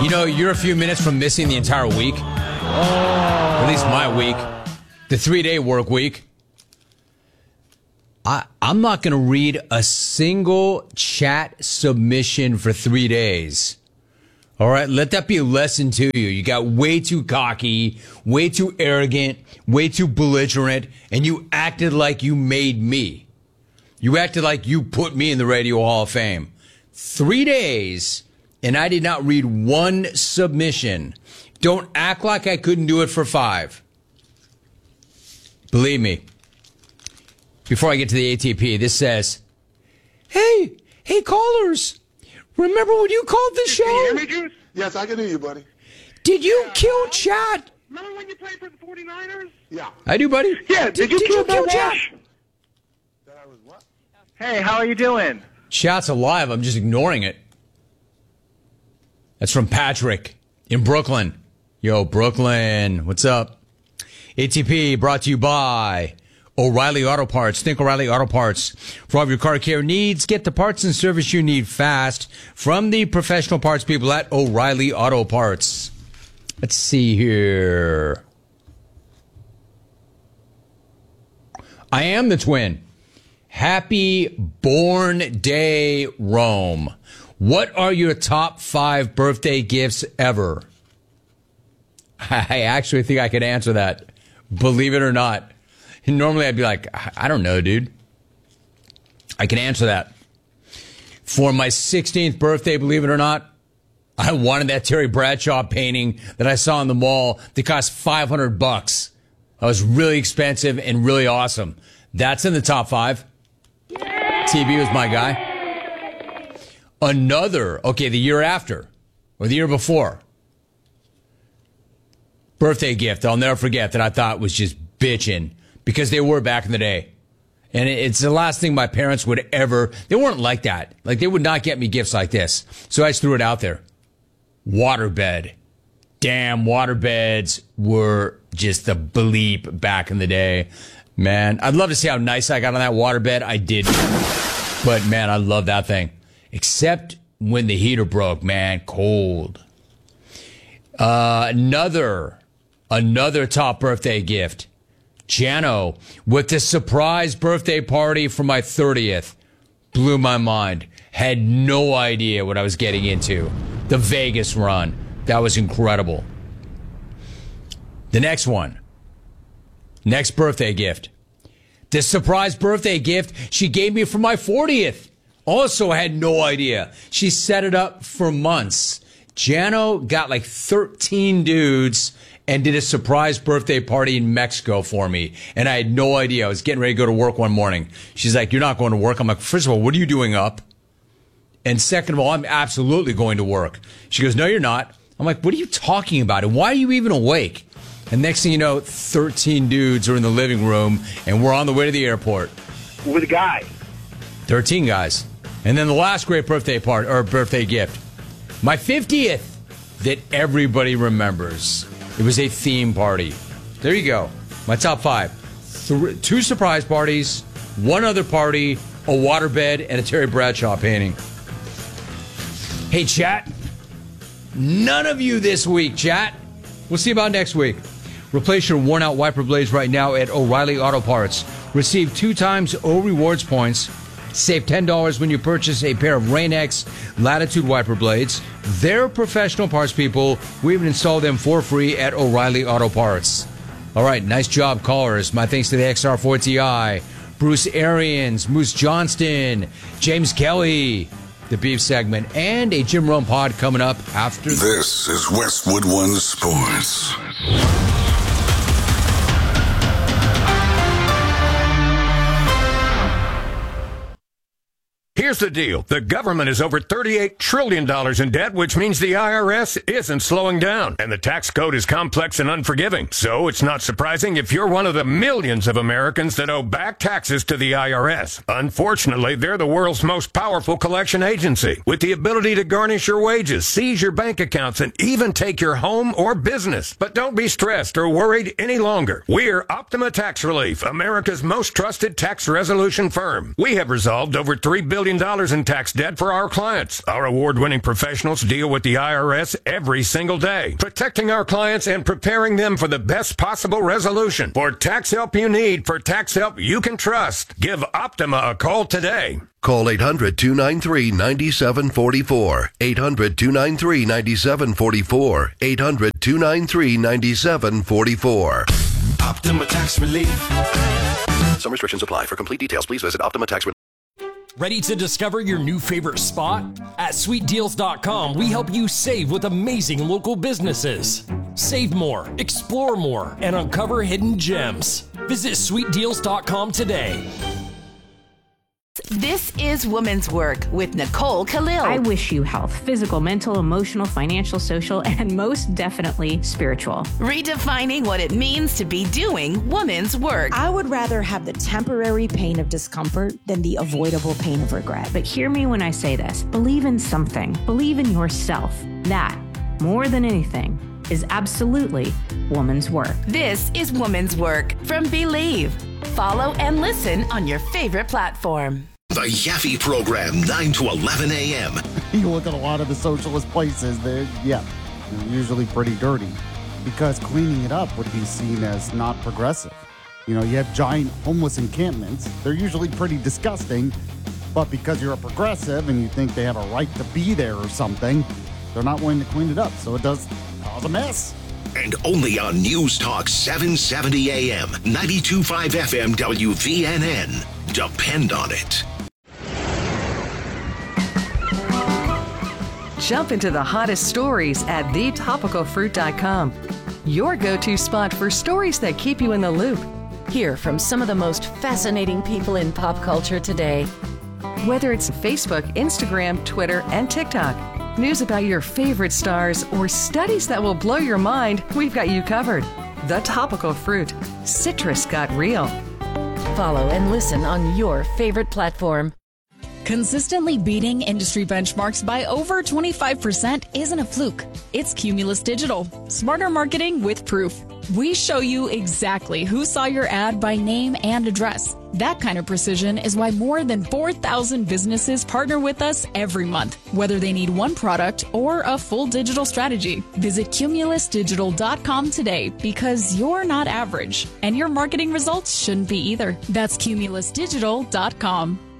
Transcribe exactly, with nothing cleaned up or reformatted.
You know, you're a few minutes from missing the entire week. Oh. At least my week. The three-day work week. I, I'm not going to read a single chat submission for three days. All right, let that be a lesson to you. You got way too cocky, way too arrogant, way too belligerent, and you acted like you made me. You acted like you put me in the Radio Hall of Fame. Three days, and I did not read one submission. Don't act like I couldn't do it for five. Believe me. Before I get to the A T P, this says, Hey, hey, callers. Remember when you called the show? Can you hear me, Juice? Yes, I can hear you, buddy. Did you yeah, kill Chat? Remember when you played for the forty-niners? Yeah. I do, buddy. Yeah, did, did you did kill, you kill Chat? That I was what? Hey, how are you doing? Chat's alive. I'm just ignoring it. That's from Patrick in Brooklyn. Yo, Brooklyn. What's up? A T P brought to you by O'Reilly Auto Parts. Think O'Reilly Auto Parts. For all of your car care needs, get the parts and service you need fast from the professional parts people at O'Reilly Auto Parts. Let's see here. I am the twin. Happy Born Day, Rome. What are your top five birthday gifts ever? I actually think I could answer that. Believe it or not. Normally I'd be like, I don't know, dude. I can answer that. For my sixteenth birthday, believe it or not, I wanted that Terry Bradshaw painting that I saw in the mall that cost five hundred bucks. That was really expensive and really awesome. That's in the top five. T V was my guy. Another, okay, the year after or the year before. Birthday gift I'll never forget that I thought was just bitchin'. Because they were back in the day. And it's the last thing my parents would ever... They weren't like that. Like, they would not get me gifts like this. So I just threw it out there. Waterbed. Damn, waterbeds were just the bleep back in the day. Man, I'd love to see how nice I got on that waterbed. I didn't. But, man, I love that thing. Except when the heater broke, man. Cold. Uh, another, another top birthday gift. Jano, with the surprise birthday party for my thirtieth, blew my mind. Had no idea what I was getting into. The Vegas run. That was incredible. The next one. Next birthday gift. The surprise birthday gift she gave me for my fortieth. Also had no idea. She set it up for months. Jano got like thirteen dudes and did a surprise birthday party in Mexico for me. And I had no idea. I was getting ready to go to work one morning. She's like, you're not going to work. I'm like, first of all, what are you doing up? And second of all, I'm absolutely going to work. She goes, no, you're not. I'm like, what are you talking about? And why are you even awake? And next thing you know, thirteen dudes are in the living room, and we're on the way to the airport. With a guy. thirteen guys. And then the last great birthday part, or birthday gift. My fiftieth that everybody remembers. It was a theme party. There you go. My top five. Th- two surprise parties, one other party, a waterbed, and a Terry Bradshaw painting. Hey, chat. None of you this week, chat. We'll see about next week. Replace your worn-out wiper blades right now at O'Reilly Auto Parts. Receive two times O Rewards points. Save ten dollars when you purchase a pair of Rain-X Latitude wiper blades. They're professional parts people. We even install them for free at O'Reilly Auto Parts. All right, nice job, callers. My thanks to the X R four T I, Bruce Arians, Moose Johnston, James Kelly, the Beef segment, and a Jim Rome pod coming up after this. This is Westwood One Sports. Here's the deal. The government is over thirty-eight trillion dollars in debt, which means the I R S isn't slowing down. And the tax code is complex and unforgiving. So it's not surprising if you're one of the millions of Americans that owe back taxes to the I R S. Unfortunately, they're the world's most powerful collection agency, with the ability to garnish your wages, seize your bank accounts, and even take your home or business. But don't be stressed or worried any longer. We're Optima Tax Relief, America's most trusted tax resolution firm. We have resolved over three billion dollars dollars in tax debt for our clients. Our award-winning professionals deal with the I R S every single day, protecting our clients and preparing them for the best possible resolution. For tax help you need, for tax help you can trust, give Optima a call today. Call eight hundred, two nine three, nine seven four four. eight hundred, two nine three, nine seven four four. eight hundred, two nine three, nine seven four four. Optima Tax Relief. Some restrictions apply. For complete details, please visit Optima Tax Relief. Ready to discover your new favorite spot? At sweet deals dot com, we help you save with amazing local businesses. Save more, explore more, and uncover hidden gems. Visit sweet deals dot com today. This is Woman's Work with Nicole Khalil. I wish you health, physical, mental, emotional, financial, social, and most definitely spiritual. Redefining what it means to be doing woman's work. I would rather have the temporary pain of discomfort than the avoidable pain of regret. But hear me when I say this. Believe in something. Believe in yourself. That, more than anything, is absolutely woman's work. This is Woman's Work from Believe. Follow and listen on your favorite platform. The Yaffe Program, nine to eleven a.m. You look at a lot of the socialist places, they're, yeah, they're usually pretty dirty because cleaning it up would be seen as not progressive. You know, you have giant homeless encampments. They're usually pretty disgusting, but because you're a progressive and you think they have a right to be there or something, they're not willing to clean it up. So it does cause a mess. And only on News Talk seven seventy A M, ninety-two point five F M W V N N. Depend on it. Jump into the hottest stories at the topical fruit dot com. Your go-to spot for stories that keep you in the loop. Hear from some of the most fascinating people in pop culture today. Whether it's Facebook, Instagram, Twitter, and TikTok. News about your favorite stars or studies that will blow your mind, we've got you covered. The Topical Fruit. Citrus got real. Follow and listen on your favorite platform. Consistently beating industry benchmarks by over twenty-five percent isn't a fluke. It's Cumulus Digital. Smarter marketing with proof. We show you exactly who saw your ad by name and address. That kind of precision is why more than four thousand businesses partner with us every month, whether they need one product or a full digital strategy. Visit cumulus digital dot com today because you're not average, and your marketing results shouldn't be either. That's cumulus digital dot com.